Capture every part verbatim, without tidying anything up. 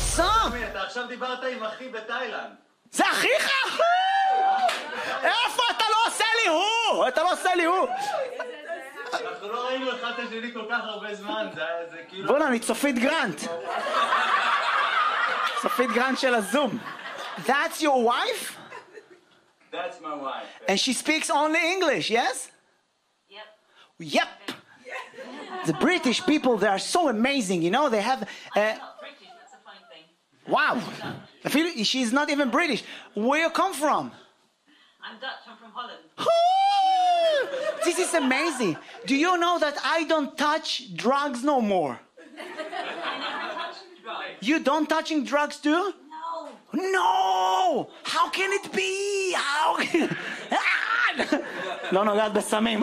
What's up? אתה עכשיו דיברת עם אחי בתאילנד. זה אחיך? איפה אתה לא עושה לי הוא? אתה לא עושה לי הוא? אנחנו לא ראינו אחד את השני כל כך הרבה זמן, זה כאילו... בוא'נה, אני צופית גרנט. צופית גרנט של הזום. That's your wife? That's my wife. And she speaks only English, yes? Yep. Yep. The British people, they are so amazing, you know, they have... Uh, I'm not British, that's a fine thing. wow. I feel she's not even British. Where you come from? I'm Dutch, I'm from Holland. This is amazing. Do you know that I don't touch drugs no more? I never touched drugs. You don't touching drugs too? No. No! How can it be? How? לא נוגעת בסמים.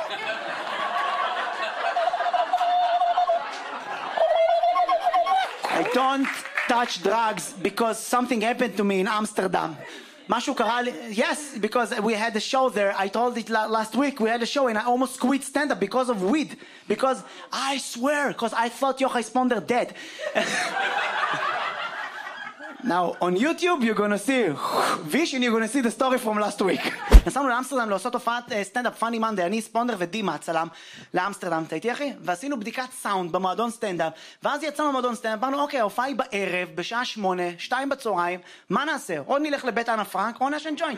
I don't touch drugs because something happened to me in Amsterdam. משהו קרה לי, yes, because we had a show there, I told it last week, we had a show and I almost quit stand-up because of weed, because I swear, because I thought Yochai Sponder dead. Now, on YouTube, you're gonna see Vish and you're gonna see the story from last week. נסענו לאמסטרדם לעשות הופעת סטנדאפ פאני מנדי, אני ספונדר ודימה הצלם לאמסטרדם, אתה איתי אחי? ועשינו בדיקת סאונד במועדון סטנדאפ, ואז יצאנו במועדון סטנדאפ, אמרנו אוקיי, ההופעה היא בערב, בשעה שמונה, שתיים בצהריים, מה נעשה? עוד נלך לבית אנה פרנק, או נשן ג'וינט.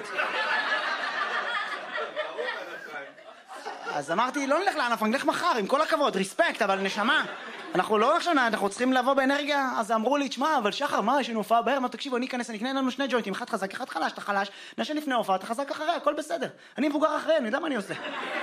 אז אמרתי, לא נלך לאנה פרנק, נלך מחר, עם כל הכבוד, ריספקט, אבל נשמה. אנחנו לא עכשיו, אנחנו צריכים לבוא באנרגיה, אז אמרו לי, תשמע, אבל שחר, מה, יש לנו הופעה בערב, מה, תקשיבו, אני אכנס, אני אקנה לנו שני ג'וינטים, אחד חזק, אחד חלש, אתה חלש, נשן לפני הופעה, אתה חזק אחרי, הכל בסדר. אני מבוגר אחרי, אני יודע מה אני עושה.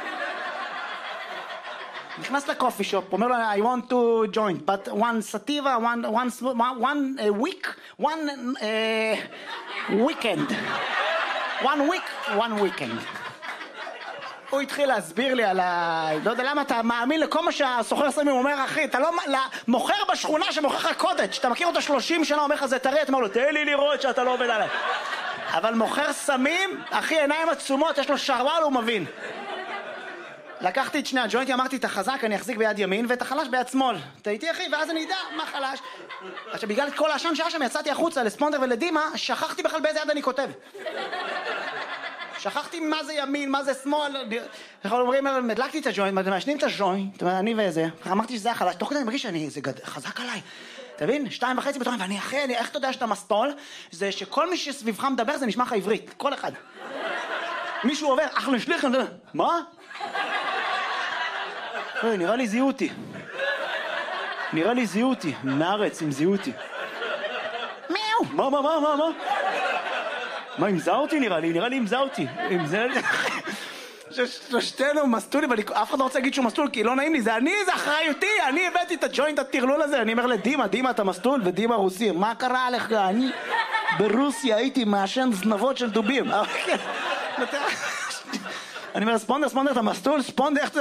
נכנס לקופי שופ, אומר לו, I want to join, but one sativa, one, one, one uh, week, one uh, weekend. One week, one weekend. הוא התחיל להסביר לי על ה... לא יודע למה אתה מאמין לכל מה שהסוחר סמים אומר, אחי, אתה לא... מוכר בשכונה שמוכר לך קוטג', אתה מכיר אותו שלושים שנה, אומר לך זה טרי, אתה אומר לו, תן לי לראות שאתה לא עובד עליי. אבל מוכר סמים, אחי, עיניים עצומות, יש לו שרוואל, הוא מבין. לקחתי את שני הג'וינטים, אמרתי, את החזק אני אחזיק ביד ימין, ואת החלש ביד שמאל. אתה איתי, אחי, ואז אני אדע מה חלש. עכשיו, בגלל את כל העשן שהיה שם, יצאתי החוצה לספונדר ולדימה, שכחתי בכלל באיזה יד אני כותב. שכחתי מה זה ימין, מה זה שמאל. אנחנו אומרים, מדלקתי את הג'וינט, מעשנים את הג'וינט, אני וזה. אמרתי שזה החלש, תוך כדי אני מרגיש שאני, זה חזק עליי. אתה מבין? שתיים וחצי בתורן, ואני אחרי, איך אתה יודע שאתה מסטול? זה שכל מי שסביבך מדבר זה נשמע לך עברית, כל אחד. מישהו עובר, אך לשליח, מה? נראה לי זיהו אותי. נראה לי זיהו אותי. מארץ, אם זיהו אותי. מיהו. מה, מה, מה, מה, מה? מה, המזע אותי נראה לי? נראה לי המזע אותי. המזע לי... שלושתנו מסטולים, אף אחד לא רוצה להגיד שהוא מסטול, כי לא נעים לי, זה אני, זה אחריותי, אני הבאתי את הג'וינט הטרלול הזה, אני אומר לדימה, דימה אתה מסטול, ודימה רוסי, מה קרה לך? אני ברוסיה הייתי מעשן זנבות של דובים. אני אומר, ספונדר, ספונדר, אתה מסטול, ספונדר, איך אתה...